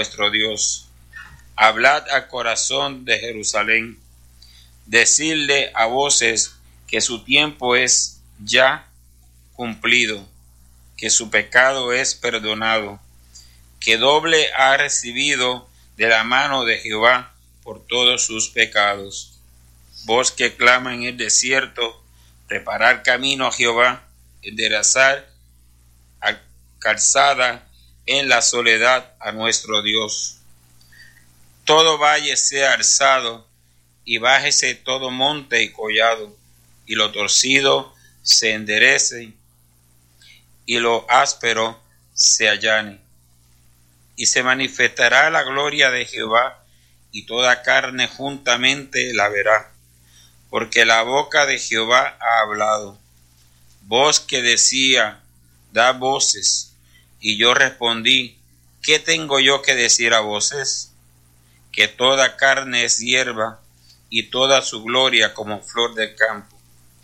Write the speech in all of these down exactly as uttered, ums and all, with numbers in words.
vuestro Dios. Hablad al corazón de Jerusalén, decidle a voces que su tiempo es ya cumplido, que su pecado es perdonado, que doble ha recibido de la mano de Jehová por todos sus pecados. Voz que clama en el desierto, preparar camino a Jehová, enderezar calzada en la soledad a nuestro Dios. Todo valle sea alzado, y bájese todo monte y collado, y lo torcido se enderece, y lo áspero se allane. Y se manifestará la gloria de Jehová, y toda carne juntamente la verá, porque la boca de Jehová ha hablado. Voz que decía, da voces, y yo respondí, ¿qué tengo yo que decir a voces? Que toda carne es hierba, y toda su gloria como flor del campo.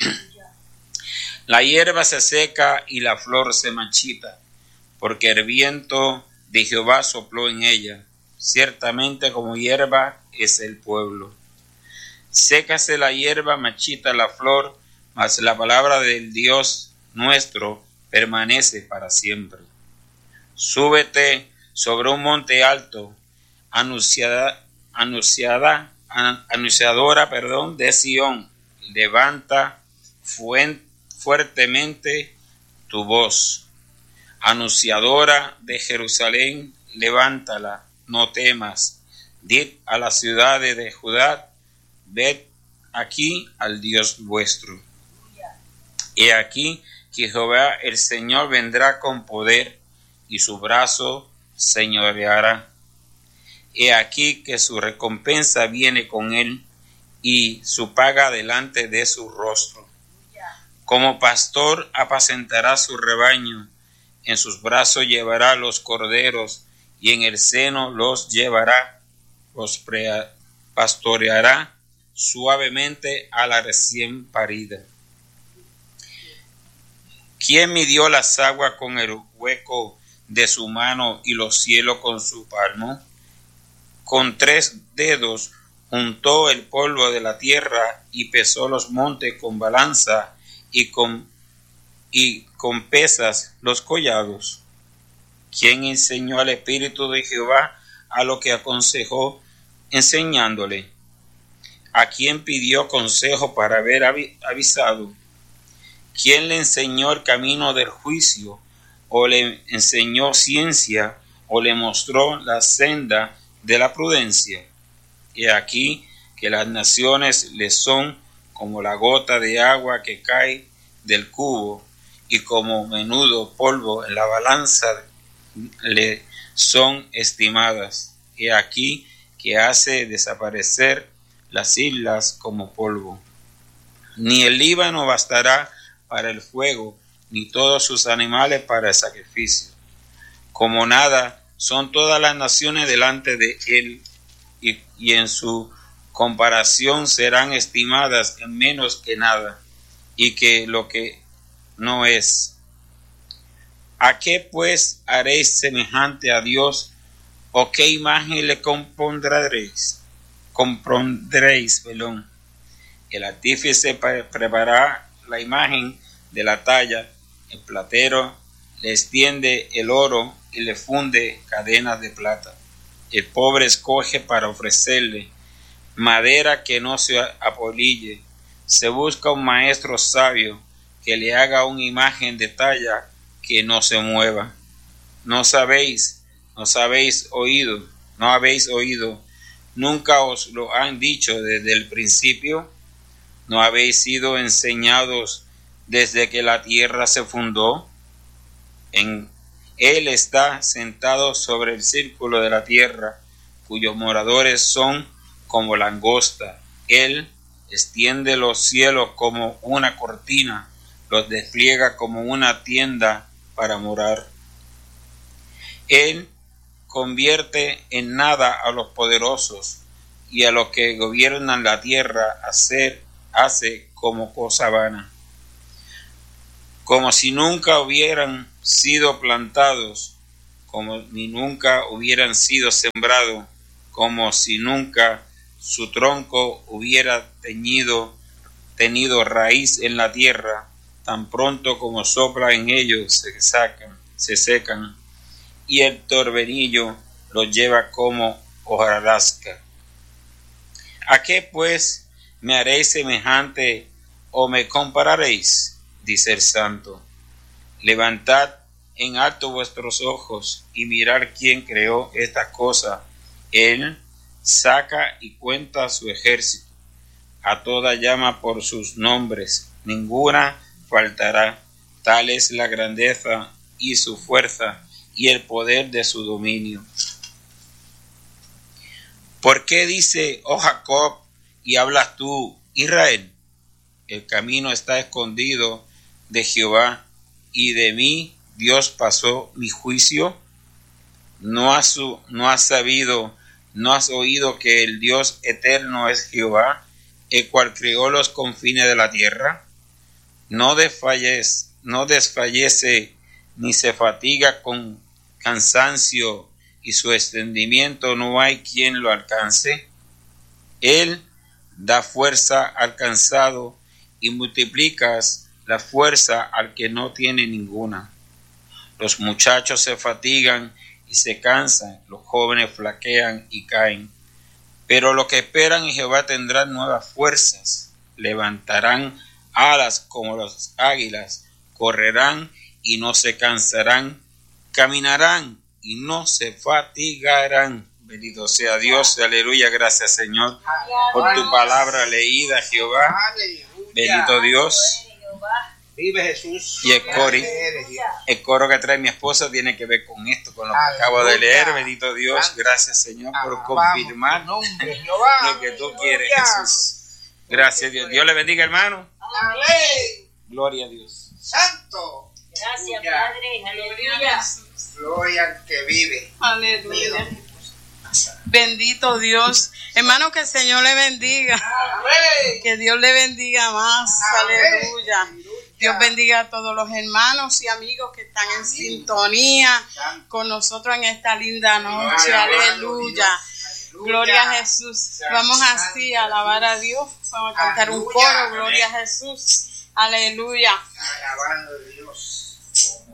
La hierba se seca y la flor se marchita, porque el viento de Jehová sopló en ella. Ciertamente como hierba es el pueblo. Sécase la hierba, marchita la flor, mas la palabra del Dios nuestro permanece para siempre. Súbete sobre un monte alto, anunciada, anunciada, anunciadora, perdón, de Sión, levanta fuen, fuertemente tu voz. Anunciadora de Jerusalén, levántala, no temas. Did a las ciudades de Judá, ved aquí al Dios vuestro. He aquí que Jehová el Señor vendrá con poder, y su brazo señoreará. He aquí que su recompensa viene con él, y su paga delante de su rostro. Como pastor apacentará su rebaño, en sus brazos llevará los corderos, y en el seno los llevará, los pastoreará suavemente a la recién parida. ¿Quién midió las aguas con el hueco de su mano y los cielos con su palmo? Con tres dedos juntó el polvo de la tierra y pesó los montes con balanza y con, y con pesas los collados. ¿Quién enseñó al Espíritu de Jehová a lo que aconsejó enseñándole? ¿A quién pidió consejo para haber avisado? ¿Quién le enseñó el camino del juicio, o le enseñó ciencia, o le mostró la senda de la prudencia? He aquí que las naciones le son como la gota de agua que cae del cubo, y como menudo polvo en la balanza le son estimadas. He aquí que hace desaparecer las islas como polvo. Ni el Líbano bastará para el fuego, ni todos sus animales para el sacrificio. Como nada son todas las naciones delante de él, y, y en su comparación serán estimadas en menos que nada, y que lo que no es. ¿A qué pues haréis semejante a Dios, o qué imagen le compondréis? Compondréis, perdón. El artífice preparará la imagen de la talla, el platero le extiende el oro y le funde cadenas de plata. El pobre escoge para ofrecerle madera que no se apolille. Se busca un maestro sabio que le haga una imagen de talla que no se mueva. No sabéis, no sabéis oído, no habéis oído, nunca os lo han dicho desde el principio. ¿No habéis sido enseñados desde que la tierra se fundó? En él está sentado sobre el círculo de la tierra, cuyos moradores son como langosta. Él extiende los cielos como una cortina, los despliega como una tienda para morar. Él convierte en nada a los poderosos, y a los que gobiernan la tierra hacer hace como cosa vana, como si nunca hubieran sido plantados, como ni nunca hubieran sido sembrados, como si nunca su tronco hubiera teñido, tenido raíz en la tierra, tan pronto como sopla en ellos se sacan, se secan, y el torbellino los lleva como hojarasca. ¿A qué pues me haréis semejante o me compararéis? Dice el Santo. Levantad en alto vuestros ojos y mirad quién creó estas cosas. Él saca y cuenta su ejército. A toda llama por sus nombres. Ninguna faltará. Tal es la grandeza y su fuerza y el poder de su dominio. ¿Por qué dice, oh Jacob, y hablas tú, Israel? El camino está escondido de Jehová, y de mí Dios pasó mi juicio. ¿No has, no has sabido, no has oído que el Dios eterno es Jehová, el cual creó los confines de la tierra? No desfallece, no desfallece ni se fatiga con cansancio, y su extendimiento no hay quien lo alcance. Él da fuerza al cansado y multiplicas la fuerza al que no tiene ninguna. Los muchachos se fatigan y se cansan, los jóvenes flaquean y caen. Pero los que esperan en Jehová tendrán nuevas fuerzas, levantarán alas como las águilas, correrán y no se cansarán, caminarán y no se fatigarán. Bendito sea Dios, aleluya, gracias Señor por tu palabra leída, Jehová. Bendito Dios. Vive Jesús. Y el coro, el coro que trae mi esposa tiene que ver con esto, con lo que acabo de leer. Bendito Dios, gracias Señor por confirmar lo que tú quieres, Jesús. Gracias Dios. Dios le bendiga, hermano. Amén. Gloria a Dios. Santo. Gracias, Padre. Aleluya. Gloria al que vive. Aleluya. Bendito Dios. Hermano, que el Señor le bendiga. Amén. Que Dios le bendiga más. Amén. Aleluya. Dios bendiga a todos los hermanos y amigos que están en sintonía con nosotros en esta linda noche. Aleluya. Gloria a Jesús. Vamos así a alabar a Dios. Vamos a cantar un coro. Gloria a Jesús. Aleluya. Alabando a Dios.